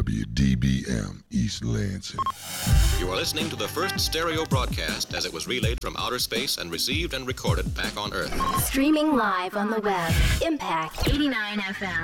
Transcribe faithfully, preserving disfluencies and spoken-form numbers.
W D B M East Lansing. You are listening to the first stereo broadcast as it was relayed from outer space and received and recorded back on Earth. Streaming live on the web. Impact eighty-nine F M.